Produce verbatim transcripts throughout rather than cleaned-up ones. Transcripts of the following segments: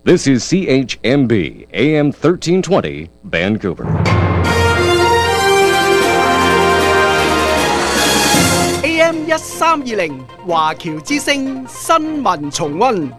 This is C H M B A M thirteen twenty Vancouver. A M 一三二零華僑之聲新聞重溫。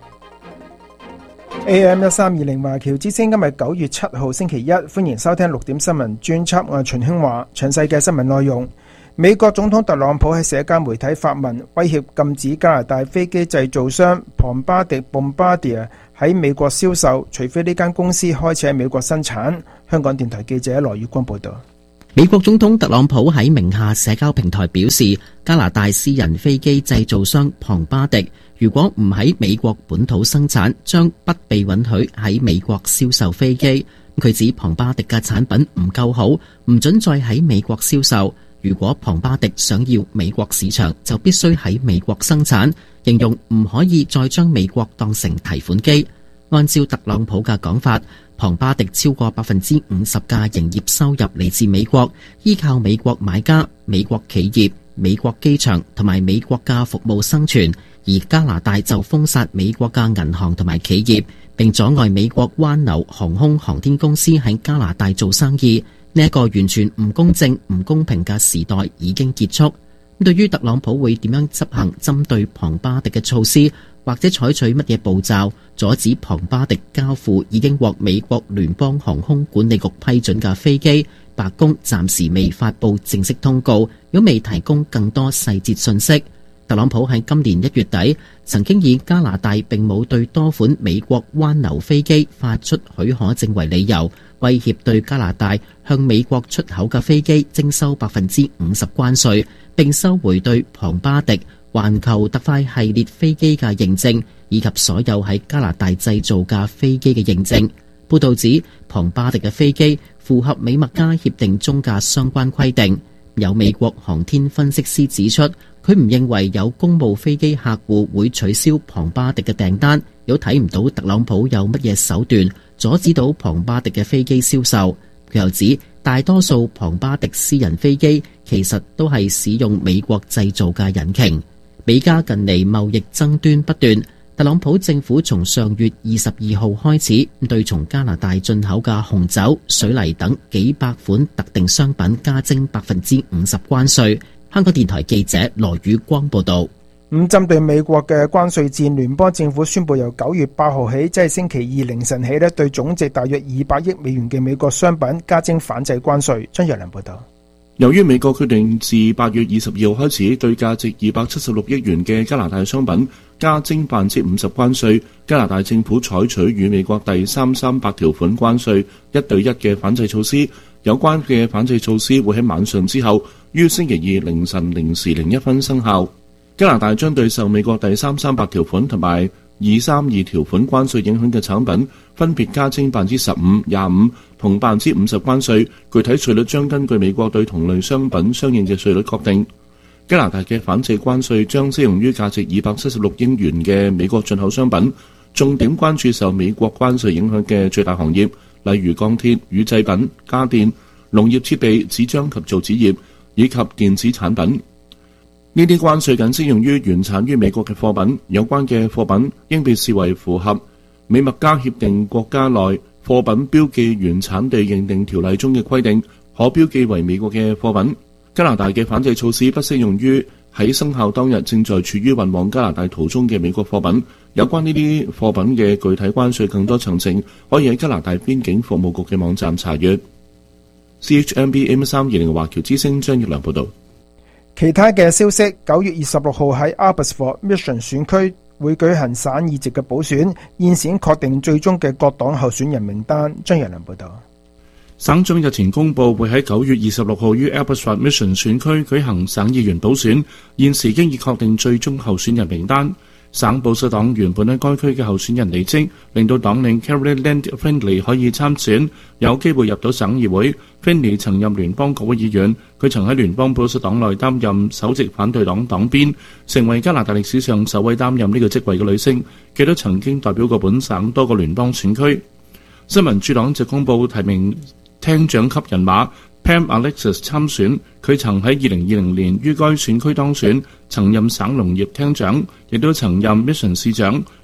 A M 一三二零華僑之聲今日九月七號星期一，歡迎收聽六點新聞專輯，我係秦興華。詳細嘅新聞內容：美國總統特朗普喺社交媒體發文，威脅禁止加拿大飛機製造商龐巴迪 Bombardier 喺美國銷售，除非呢間公司開始喺美國生產。香港電台記者羅宇光報道。 美國總統特朗普喺名下社交平台表示，加拿大私人飛機製造商龐巴迪如果唔喺美國本土生產，將不被允許喺美國銷售飛機。佢指龐巴迪嘅產品唔夠好，唔准再喺美國銷售。如果龐巴迪想要美國市場，就必須喺美國生產，形容唔可以再將美國當成提款機。按照特朗普嘅講法，龐巴迪超過百分之五十嘅營業收入嚟自美國，依靠美國買家、美國企業、美國機場同埋美國嘅服務生存，而加拿大就封殺美國嘅銀行同埋企業，並阻礙美國灣流航空航天公司喺加拿大做生意。呢一個完全唔公正、唔公平嘅時代已經結束。對於特朗普會點樣執行針對龐巴迪嘅措施，或者採取乜嘢步驟阻止龐巴迪交付已經獲美國聯邦航空管理局批准嘅飛機，白宮暫時未發布正式通告，亦未提供更多細節信息。特朗普喺今年一月底曾經以加拿大並冇對多款美國灣流飛機發出許可證為理由，威脅對加拿大向美國出口嘅飛機徵收百分之五十關稅，並收回對龐巴迪、環球特快系列飛機嘅認證，以及所有喺加拿大製造嘅飛機嘅認證。報道指，龐巴迪嘅飛機符合美墨加協定中嘅相關規定。有美國航天分析師指出，佢唔認為有公務飛機客戶會取消龐巴迪嘅訂單，又睇唔到特朗普有乜嘢手段阻止到龐巴迪嘅飛機銷售。佢又指，大多數龐巴迪私人飛機其實都係使用美國製造嘅引擎。美加近嚟貿易爭端不斷，特朗普政府從上月二十二號開始對從加拿大進口嘅紅酒、水泥等幾百款特定商品加徵百分之五十關稅。香港電台記者羅宇光報道。 咁針對美國嘅關稅戰，聯邦政府宣布由九月八號起，即係星期二凌晨起咧，對總值大約二百億美元嘅美國商品加徵反制關稅。張若良報道。 由於美國決定自八月二十二號開始對價值二百七十六億元嘅加拿大商品加徵百分之五十關稅，加拿大政府採取與美國第三三八條款關稅一對一嘅反制措施。有關嘅反制措施會喺晚上之後於星期二凌晨零時零一分生效。加拿大將對受美國第三三八條款同埋二三二條款關稅影響嘅產品分別加徵百分之十五、廿五同百分之五十關稅，具體稅率將根據美國對同類商品相應嘅稅率確定。加拿大嘅反制關稅將適用於價值二百七十六億元嘅美國進口商品，重點關注受美國關稅影響嘅最大行業，例如鋼鐵、乳製品、家電、農業設備、紙張及造紙業以及電子產品。呢啲關稅僅適用於原產於美國嘅貨品，有關嘅貨品應被視為符合美墨加協定國家內貨品標記原產地認定條例中嘅規定，可標記為美國嘅貨品。加拿大嘅反制措施不適用於喺生效當日正在處於運往加拿大途中嘅美國貨品。有關呢啲貨品嘅具體關稅更多詳情，可以喺加拿大邊境服務局嘅網站查閱。C H M B A M 三二零華僑之聲張業良報道。 其他嘅消息，九月二十六號喺 Abbotsford Mission 選區會舉行省議席嘅補選，現時確定最終嘅各黨候選人名單。張業良報道。 省長日前公布會喺九月二十六號於 Abbotsford Mission 選區舉行省議員補選，現時經已確定最終候選人名單。省保守黨原本喺該區嘅候選人離職，令到黨領 Caroline Land Findlay 可以參選，有機會入到省議會。Findlay 曾任聯邦國會議員，佢曾喺聯邦保守黨內擔任首席反對黨黨鞭，成為加拿大歷史上首位擔任呢個職位嘅女性。佢都曾經代表過本省多個聯邦選區。新民主黨就公布提名廳長級人馬 Pam Alexis 參選，佢曾喺二零二零年於該選區當選，曾任省農業廳長，亦都曾任 Mission 市長。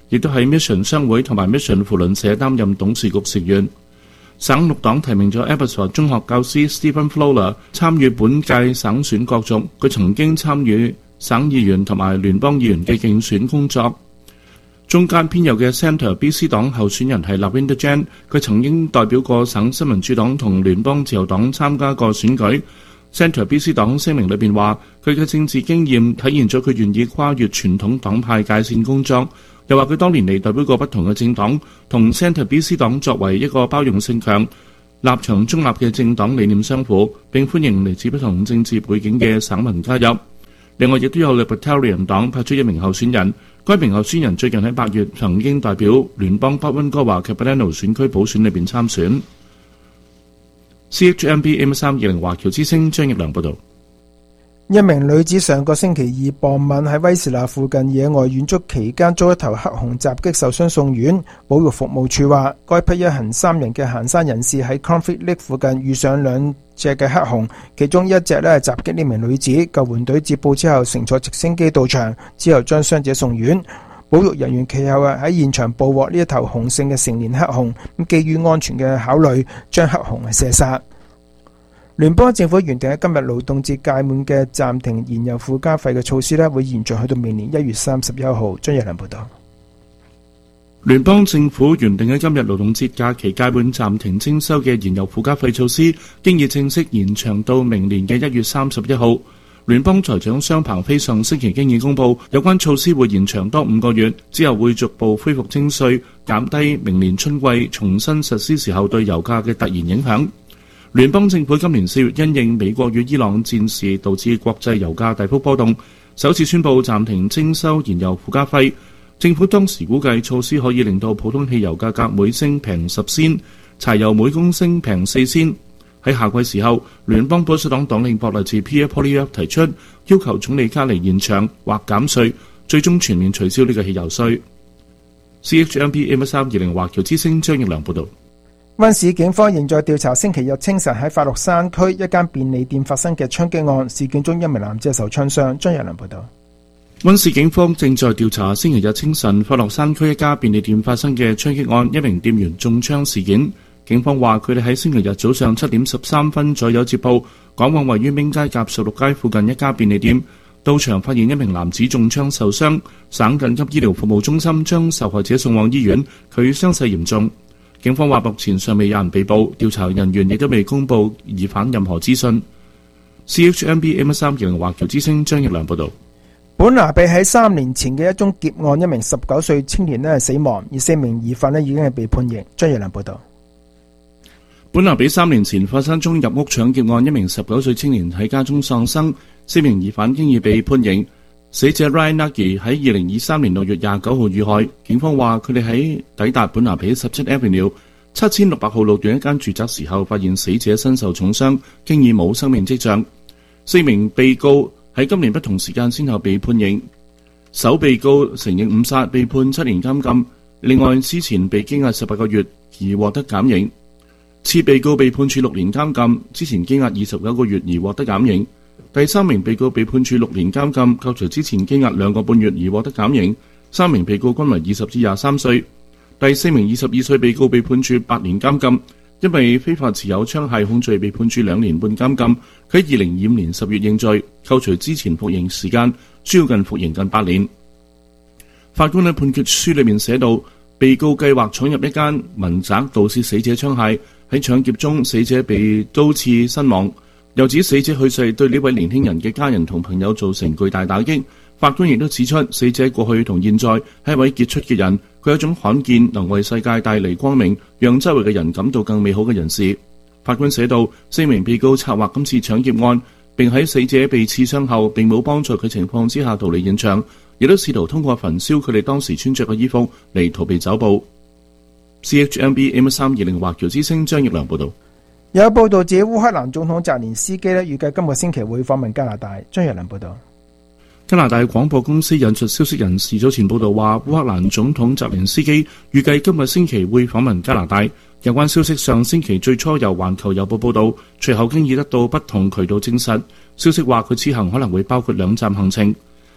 亦都喺 Mission 商會同埋 Mission 扶輪社擔任董事局成員。省綠黨提名咗 Abbotsford 中學教師 Stephen Fowler 參與本屆省選角逐，佢曾經參與省議員同埋聯邦議員嘅競選工作。中間偏右嘅 Centre B C 黨候選人係 Lavender Jan， 佢曾經代表過省新民主黨同聯邦自由黨參加過選舉。Centre B C 黨聲明裏邊話，佢嘅政治經驗體現咗佢願意跨越傳統黨派界線工作。又話佢多年嚟代表過不同嘅政黨，同 Centre B C 黨作為一個包容性強、立場中立嘅政黨理念相符，並歡迎嚟自不同政治背景嘅省民加入。另外亦都有 Libertarian 黨派出一名候選人，該名候選人最近喺八月曾經代表聯邦北溫哥華 Capilano 選區補選裏邊參選。C H M B A M 三二零華僑之聲張奕良報導。 一名女子上個星期二傍晚喺威士拿附近野外遠足期間遭一頭黑熊襲擊受傷送院。保育服務處話，該批一行三人嘅行山人士喺 Conflict Lake 附近遇上兩隻嘅黑熊，其中一隻咧襲擊呢名女子。救援隊接報之後乘坐直升機到場，之後將傷者送院。保育人員其後啊喺現場捕獲呢一頭雄性嘅成年黑熊，咁基於安全嘅考慮，將黑熊係射殺。聯邦政府原定喺今日勞動節屆滿嘅暫停燃油附加費嘅措施咧，會延長去到明年一月三十一號。張日良報道。 聯邦政府原定喺今日勞動節假期屆滿暫停徵收嘅燃油附加費措施，經已正式延長到明年嘅一月三十一號。聯邦財長商彭飛上星期經已公布，有關措施會延長多五個月，之後會逐步恢復徵稅，減低明年春季重新實施時候對油價嘅突然影響。聯邦政府今年四月因應美國與伊朗戰事導致國際油價大幅波動，首次宣布暫停徵收燃油附加費。政府當時估計措施可以令到普通汽油價格每升平十仙，柴油每公升平四仙。喺夏季時候，聯邦保守黨黨領博勵治 Pierre Poilievre 提出要求總理卡尼延長或減稅，最終全面取消呢個汽油稅。C H M B A M 三二零華僑之聲張奕良報導。 溫市警方仍在調查星期日清晨喺法樂山區一間便利店發生嘅槍擊案，事件中一名男子受槍傷。張日良報道。 溫市警方正在調查星期日清晨法樂山區一家便利店發生嘅槍擊案，一名店員中槍事件。警方話佢哋喺星期日早上七點十三分左右接報，趕往位於明街甲十六街附近一家便利店，到場發現一名男子中槍受傷，省緊急醫療服務中心將受害者送往醫院，佢傷勢嚴重。警方話目前尚未有人被捕，調查人員亦都未公布疑犯任何資訊。C H M B A M 三二零華僑之聲張奕良報導。 本拿比喺三年前嘅一宗劫案，一名十九歲青年咧係死亡，而四名疑犯咧已經係被判刑。張奕良報導。 本拿比三年前發生宗入屋搶劫案，一名十九歲青年喺家中喪生，四名疑犯經已被判刑。死者 Ryan Nagy 喺二零二三年六月廿九號遇害，警方話佢哋喺抵達本拿比十七 Avenue 七千六百號路段一間住宅時候，發現死者身受重傷，經已冇生命跡象。四名被告喺今年不同時間先後被判刑，首被告承認誤殺，被判七年監禁，另外之前被羈押十八個月而獲得減刑。次被告被判處六年監禁，之前羈押二十九個月而獲得減刑。第三名被告被判處六年監禁，扣除之前羈押兩個半月而獲得減刑。三名被告均為二十至廿三歲。第四名二十二歲被告被判處八年監禁，因為非法持有槍械控罪被判處兩年半監禁。佢喺二零二五年十月認罪，扣除之前服刑時間，需要近服刑近八年。法官喺判決書裏面寫到，被告計劃闖入一間民宅盜竊死者槍械，喺搶劫中死者被刀刺身亡。又指死者去世對呢位年輕人嘅家人同朋友造成巨大打擊。法官亦都指出，死者過去同現在係一位傑出嘅人，佢有一種罕見能為世界帶嚟光明，讓周圍嘅人感到更美好嘅人士。法官寫道，四名被告策劃今次搶劫案，並喺死者被刺傷後並冇幫助佢情況之下逃離現場，亦都試圖通過焚燒佢哋當時穿着嘅衣服嚟逃避走捕。C H M B M 三二零華僑之聲張奕良報道。 有報道指烏克蘭總統澤連斯基咧預計今個星期會訪問加拿大。張日良報道。 加拿大廣播公司引述消息人士早前報道話，烏克蘭總統澤連斯基預計今個星期會訪問加拿大。有關消息上星期最初由環球郵報報道，隨後經已得到不同渠道證實。消息話佢此行可能會包括兩站行程。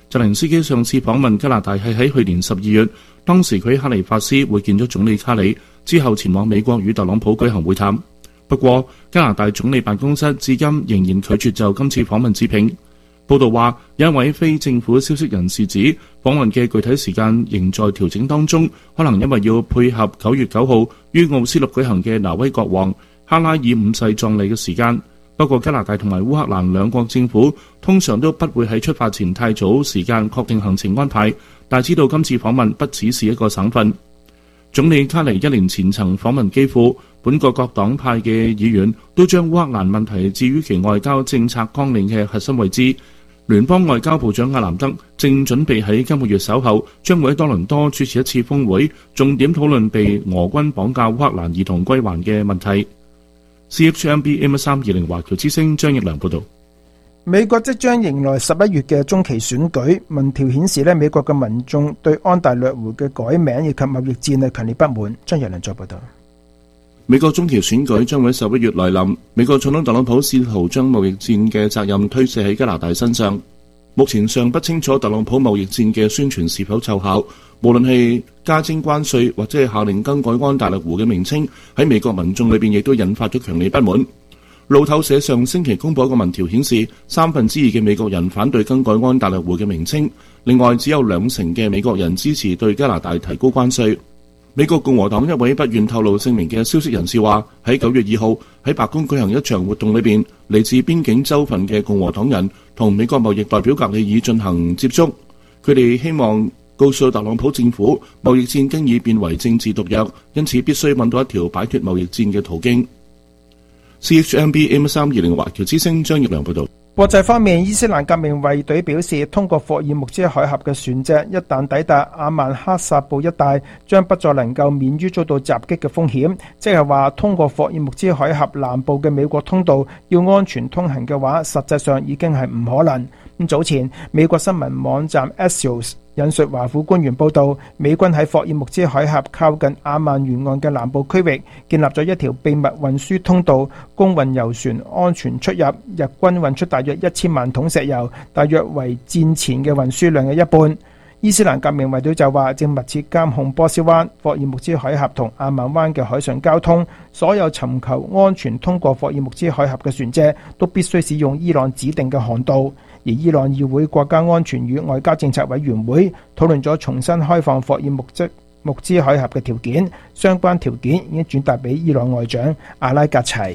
澤連斯基上次訪問加拿大係喺去年十二月，當時佢喺哈利法斯會見咗總理卡里，之後前往美國與特朗普舉行會談。不過，加拿大總理辦公室至今仍然拒絕就今次訪問置評。報道話，有一位非政府消息人士指，訪問嘅具體時間仍在調整當中，可能因為要配合九月九號於奧斯陸舉行嘅挪威國王哈拉爾五世葬禮嘅時間。不過，加拿大同埋烏克蘭兩國政府通常都不會喺出發前太早時間確定行程安排，但知道今次訪問不只是一個省份。總理卡尼一年前曾訪問基輔，本國各黨派嘅議員都將烏克蘭問題置於其外交政策綱領嘅核心位置。聯邦外交部長阿南德正準備喺今個月稍後將會喺多倫多主持一次峰會，重點討論被俄軍綁架烏克蘭兒童歸還嘅問題。C H M B M 三二零華僑之聲張奕良報道。 美國即將迎來十一月嘅中期選舉，民調顯示咧，美國嘅民眾對安大略湖嘅改名以及貿易戰係強烈不滿。張奕良再報道。 美國中期選舉將會喺十一月來臨，美國總統特朗普試圖將貿易戰嘅責任推卸喺加拿大身上。目前尚不清楚特朗普貿易戰嘅宣傳是否奏效，無論係加徵關稅或者係下令更改安大略湖嘅名稱，喺美國民眾裏邊亦都引發咗強烈不滿。路透社上星期公佈一個民調顯示，三分之二嘅美國人反對更改安大略湖嘅名稱，另外只有兩成嘅美國人支持對加拿大提高關稅。美國共和黨一位不願透露姓名嘅消息人士話，喺九月二號喺白宮舉行一場活動裏邊，嚟自邊境州份嘅共和黨人同美國貿易代表格里爾進行接觸，佢哋希望告訴特朗普政府，貿易戰經已變為政治毒藥，因此必須揾到一條擺脫貿易戰嘅途徑。C H M B M 三二零華僑之聲張奕良報道。 國際方面，伊斯蘭革命衛隊表示，通過霍爾木茲海峽嘅船隻一旦抵達阿曼哈薩布一帶，將不再能夠免於遭到襲擊嘅風險。即係話，通過霍爾木茲海峽南部嘅美國通道要安全通行嘅話，實際上已經係唔可能。咁早前，美國新聞網站 Axios 引述華府官員報道，美軍喺霍爾木茲海峽靠近阿曼沿岸嘅南部區域建立咗一條秘密運輸通道，供運油船安全出入。日軍運出大約一千萬桶石油，大約為戰前嘅運輸量嘅一半。伊斯蘭革命衛隊就話，正密切監控波斯灣、霍爾木茲海峽同阿曼灣嘅海上交通，所有尋求安全通過霍爾木茲海峽嘅船隻都必須使用伊朗指定嘅航道。而伊朗議會國家安全與外交政策委員會討論咗重新開放霍爾木茲木茲海峽嘅條件，相關條件已經轉達俾伊朗外長阿拉格齊。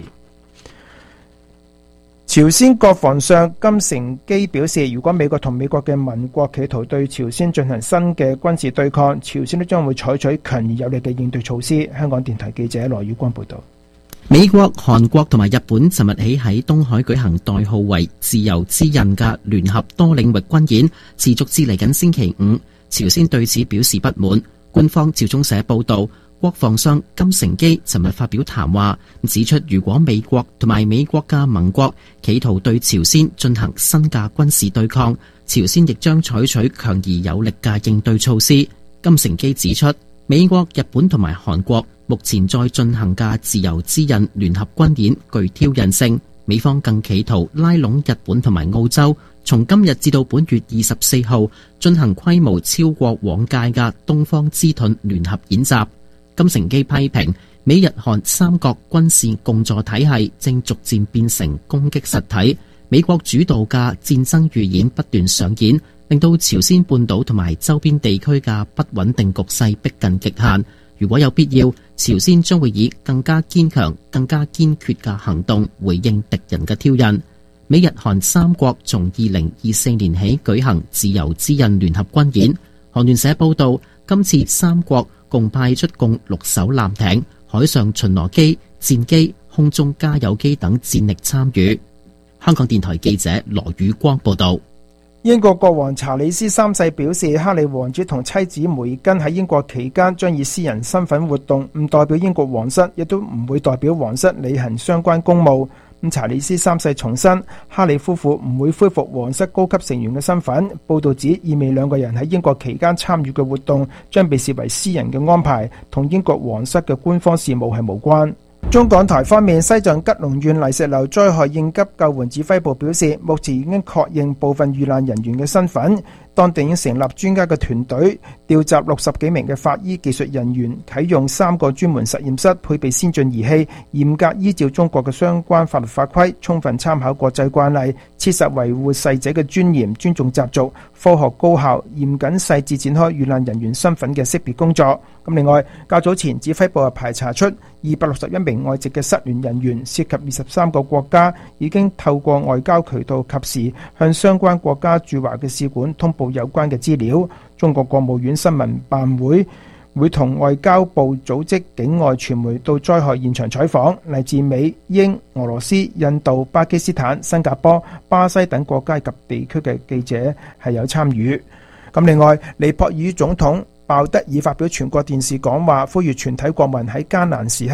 朝鮮國防相金成基表示，如果美國同美國嘅盟國企圖對朝鮮進行新嘅軍事對抗，朝鮮都將會採取強而有力嘅應對措施。香港電台記者羅宇光報道。 美國、韓國同埋日本尋日起喺東海舉行代號為自由之刃嘅聯合多領域軍演，持續至嚟緊星期五。朝鮮對此表示不滿。官方朝中社報道，國防相金成基尋日發表談話，指出如果美國同埋美國嘅盟國企圖對朝鮮進行新嘅軍事對抗，朝鮮亦將採取強而有力嘅應對措施。金成基指出，美國、日本同埋韓國目前在進行嘅自由之刃聯合軍演具挑釁性，美方更企圖拉攏日本同埋澳洲，從今日至到本月二十四號進行規模超過往屆嘅東方之盾聯合演習。金成基批評美日韓三國軍事共助體系正逐漸變成攻擊實體，美國主導嘅戰爭預演不斷上演，令到朝鮮半島同埋周邊地區嘅不穩定局勢逼近極限。如果有必要，朝鮮將會以更加堅強、更加堅決嘅行動回應敵人嘅挑釁。美日韓三國從二零二四年起舉行自由之刃聯合軍演。韓聯社報道，今次三國共派出共六艘艦艇、海上巡邏機、戰機、空中加油機等戰力參與。香港電台記者羅宇光報道。 英國國王查理斯三世表示，哈利王子同妻子梅根喺英國期間將以私人身份活動，唔代表英國皇室，亦都唔會代表皇室履行相關公務。咁查理斯三世重申，哈利夫婦唔會恢復皇室高級成員嘅身份。報道指，意味兩個人喺英國期間參與嘅活動將被視為私人嘅安排，同英國皇室嘅官方事務係無關。中港台方面，西藏吉隆縣泥石流災害應急救援指揮部表示，目前已經確認部分遇難人員嘅身份。 當地已經成立專家嘅團隊，調集六十幾名嘅法醫技術人員，啟用三個專門實驗室，配備先進儀器，嚴格依照中國嘅相關法律法規，充分參考國際慣例，切實維護逝者嘅尊嚴，尊重習俗，科學高效，嚴謹細緻展開遇難人員身份嘅識別工作。咁另外，較早前指揮部排查出二百六十一名外籍嘅失聯人員，涉及二十三個國家，已經透過外交渠道及時向相關國家駐華嘅使館通報有關嘅資料。中國國務院新聞辦會會同外交部組織境外傳媒到災害現場採訪，嚟自美、英、俄羅斯、印度、巴基斯坦、新加坡、巴西等國家及地區嘅記者係有參與。咁另外，尼泊爾總統鮑德爾發表全國電視講話，呼籲全體國民喺艱難時刻